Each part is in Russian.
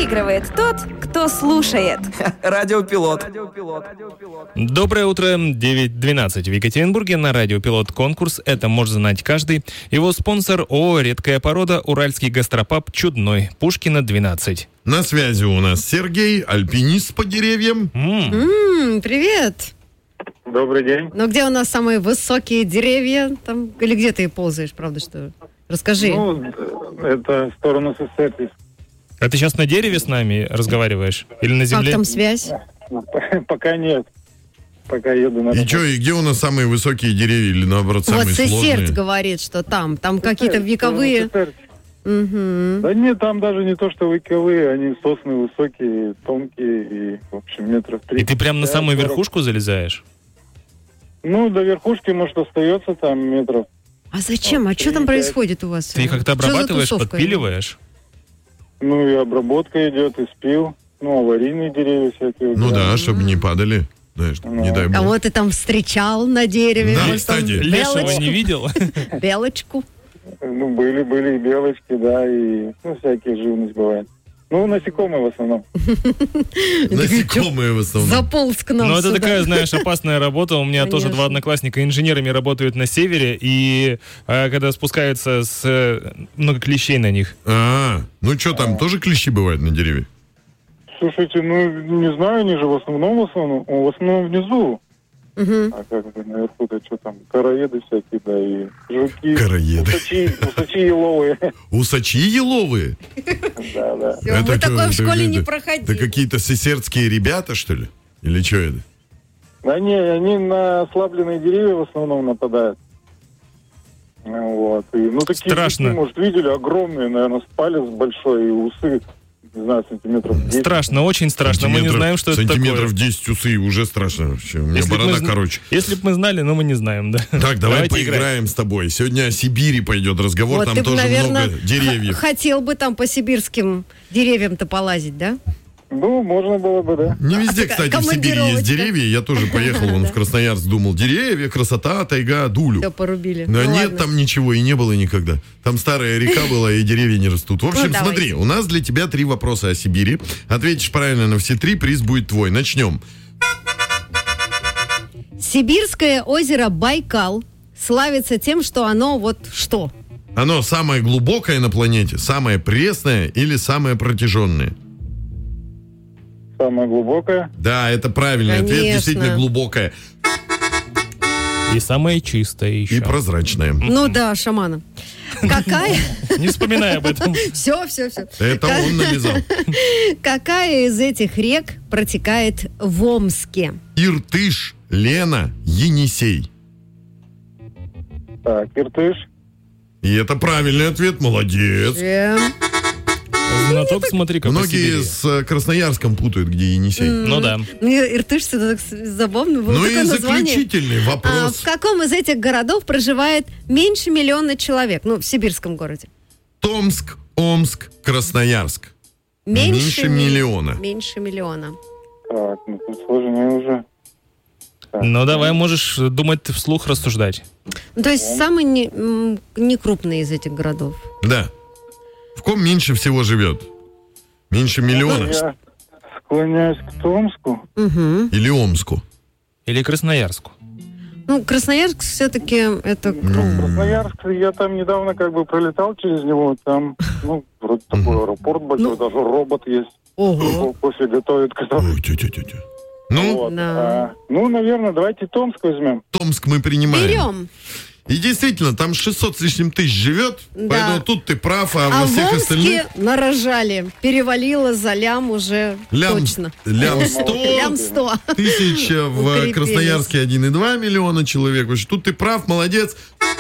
Выигрывает тот, кто слушает. Радиопилот. Доброе утро, 9:12 в Екатеринбурге на Радио Пилот конкурс. Это может знать каждый. Его спонсор ООО «Редкая порода», уральский гастропаб «Чудной», Пушкина, 12. На связи у нас Сергей, альпинист по деревьям. Привет. Добрый день. Ну, где у нас самые высокие деревья? Там, или где ты ползаешь, правда, что? Расскажи. Ну, это в сторону СССР. А ты сейчас на дереве с нами разговариваешь? Или на земле? Как там связь? Пока нет. Пока еду на И работу. что, и где у нас самые высокие деревья или наоборот самые Вот сложные? Сесерт говорит, что там какие-то вековые. Угу. Да нет, там даже не то, что вековые, они сосны высокие, тонкие и, в общем, метров 30. И ты прям на самую верхушку залезаешь? Ну, до верхушки, может, остается там метров. А зачем? А что там происходит у вас? Ты их как-то Что за обрабатываешь, тусовка? подпиливаешь? Ну, и обработка идет, и спил. Ну, аварийные деревья всякие. Ну да, чтобы не падали. Знаешь, не дай бог. Кого ты там встречал на дереве? Да, Может, там кстати. Лешего не видел? белочку? Ну, были и белочки, да, и, ну, всякие живность бывает. Ну, насекомые в основном. Насекомые в основном. Заполз к нам Ну, это сюда. такая, знаешь, опасная работа. У меня тоже Конечно. 2 одноклассника инженерами работают на севере, и когда спускаются с много клещей на них. Ну что, там тоже клещи бывают на дереве? Слушайте, ну, не знаю, они же в основном внизу. Мгм. А как бы наверху-то что там, короеды всякие, да, и жуки. Короеды. Усачи еловые. Усачи еловые? Да. Всё, мы такое в школе не Это проходили. какие-то сесердские ребята, что ли? Или что это? Да не, они на ослабленные деревья в основном нападают. Вот. И, ну, такие Страшно. жуки, может, видели, огромные, наверное, с палец большой и усы, не знаю, сантиметров 10. Страшно, очень страшно. Мы не знаем, что это такое. Сантиметров 10 усы, уже страшно вообще. У меня Если б борода мы короче. Если бы мы знали, но мы не знаем, да. Так, давай Давайте поиграем играть. с тобой. Сегодня о Сибири пойдет разговор, Вот там ты бы, тоже наверное, много деревьев. хотел бы там по сибирским деревьям-то полазить, да? Ну, можно было бы, да. Не везде, такая кстати, в Сибири есть командировочка. деревья. Я тоже поехал вон в Красноярск, думал, деревья, красота, тайга, дулю. Все порубили. Да Ну, нет ладно. там ничего и не было никогда. Там старая река была, и деревья не растут. В общем, Ну, давайте. смотри, у нас для тебя 3 вопроса о Сибири. Ответишь правильно на все 3, приз будет твой. Начнем. Сибирское озеро Байкал славится тем, что оно вот что? Оно самое глубокое на планете, самое пресное или самое протяженное? Самое глубокое. Да, это правильный ответ, Конечно. действительно глубокое И самое чистое еще. и прозрачное. Ну да, шамана. Какая? Не вспоминай об этом. Все. Это он нализал. Какая из этих рек протекает в Омске? Иртыш, Лена, Енисей. Так, Иртыш. И это правильный ответ, молодец. Знаток, смотри, как по Многие Сибири. с Красноярском путают, где Енисей. Ну да. Ну, Иртыш, это так забавно было. Ну такое и название. заключительный В вопрос. каком из этих городов проживает меньше миллиона человек? Ну, в сибирском городе. Томск, Омск, Красноярск. Меньше миллиона. Меньше миллиона. Так, ну тут сложнее уже. Ну давай, можешь думать вслух, рассуждать. Ну, то есть самый не крупный из этих городов. Да. В ком меньше всего живет? Меньше миллиона? Я склоняюсь к Томску. Угу. Или Омску? Или Красноярску. Ну, Красноярск все-таки это Красноярск, я там недавно как бы пролетал через него, там, ну, вроде такой аэропорт большой, даже робот есть. Ого. Кофе готовит, который... Ой, тетя. Ну, Вот. Да. Ну, наверное, давайте Томск возьмем. Томск мы принимаем. Берем. И действительно, там 600 с лишним тысяч живет, Да. поэтому тут ты прав, а А во в всех Омске остальных... нарожали. Перевалило за лям уже точно. Лям 100 Лям 100. тысяч, в Укрепились. Красноярске 1,2 миллиона человек. В общем, тут ты прав, молодец.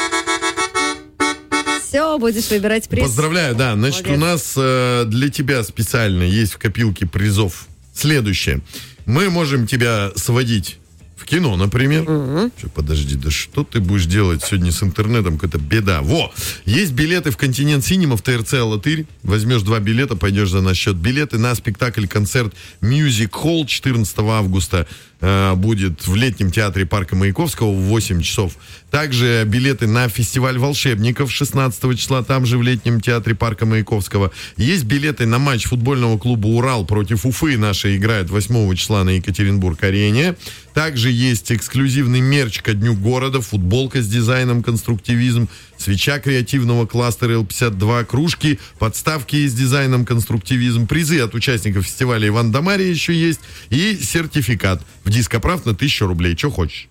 Все, будешь выбирать приз. Поздравляю, да. Значит, Молодец. у нас для тебя специально есть в копилке призов следующее. Мы можем тебя сводить В кино, например. Подожди, да что ты будешь делать сегодня с интернетом? Какая-то беда. Есть билеты в Континент Синема в ТРЦ «Алатырь». Возьмешь 2 билета, пойдешь за наш счет. Билеты на спектакль-концерт Music Hall 14 августа будет в летнем театре парка Маяковского в 8 часов. Также билеты на фестиваль волшебников 16 числа, там же в летнем театре парка Маяковского. Есть билеты на матч футбольного клуба «Урал» против Уфы. Наши играют 8 числа на Екатеринбург-арене. Также есть эксклюзивный мерч ко Дню города, футболка с дизайном конструктивизм, свеча креативного кластера Л-52, кружки, подставки с дизайном конструктивизм, призы от участников фестиваля Иван да Марья еще есть и сертификат в Дископрав на 1000 рублей. Что хочешь?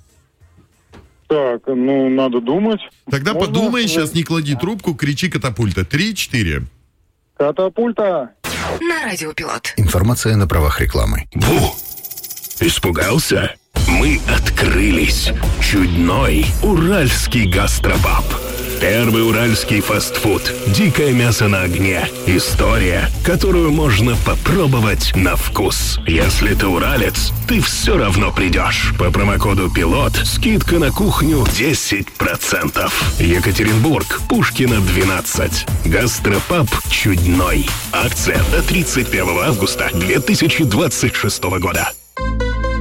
Так, надо думать. Тогда Можно? подумай, сейчас не клади трубку, кричи «Катапульта». 3-4. Катапульта. На Радиопилот. Информация на правах рекламы. Бу! Испугался? Мы открылись. Чудной уральский гастропаб. Первый уральский фастфуд. Дикое мясо на огне. История, которую можно попробовать на вкус. Если ты уралец, ты все равно придешь. По промокоду «Пилот» скидка на кухню 10%. Екатеринбург, Пушкина, 12. Гастропаб «Чудной». Акция до 31 августа 2026 года.